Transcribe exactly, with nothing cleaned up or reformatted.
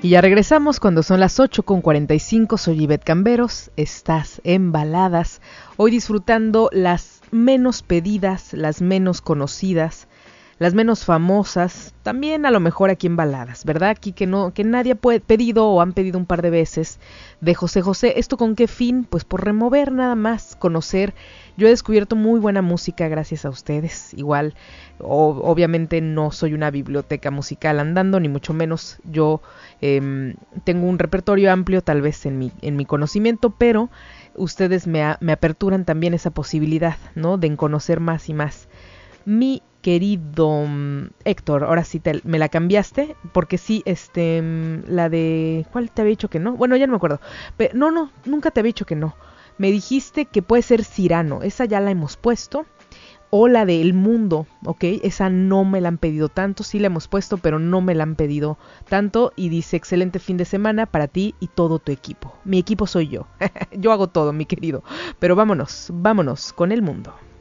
Y ya regresamos cuando son las ocho con cuarenta y cinco. Soy Ivette Camberos, estás en Baladas. Hoy disfrutando las menos pedidas, las menos conocidas, las menos famosas, también a lo mejor aquí en Baladas, ¿verdad? Aquí que no, que nadie ha pedido o han pedido un par de veces de José José. ¿Esto con qué fin? Pues por remover nada más, conocer. Yo he descubierto muy buena música gracias a ustedes. Igual, o, obviamente no soy una biblioteca musical andando, ni mucho menos. Yo eh, tengo un repertorio amplio tal vez en mi, en mi conocimiento, pero ustedes me, a, me aperturan también esa posibilidad, ¿no? De conocer más y más. Mi querido um, Héctor, ahora sí te, me la cambiaste, porque sí, este, um, la de, ¿cuál te había dicho que no? Bueno, ya no me acuerdo, pero no, no, nunca te había dicho que no. Me dijiste que puede ser Cyrano, esa ya la hemos puesto, o la de El Mundo, ¿ok? Esa no me la han pedido tanto, sí la hemos puesto, pero no me la han pedido tanto, y dice, excelente fin de semana para ti y todo tu equipo. Mi equipo soy yo, yo hago todo, mi querido, pero vámonos, vámonos con El Mundo.